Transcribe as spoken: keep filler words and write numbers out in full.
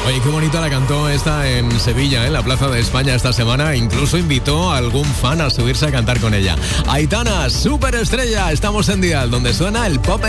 Oye, qué bonita la cantó esta en Sevilla, en la Plaza de España esta semana. Incluso invitó a algún fan a subirse a cantar con ella. Aitana, superestrella. Estamos en Dial, donde suena el pop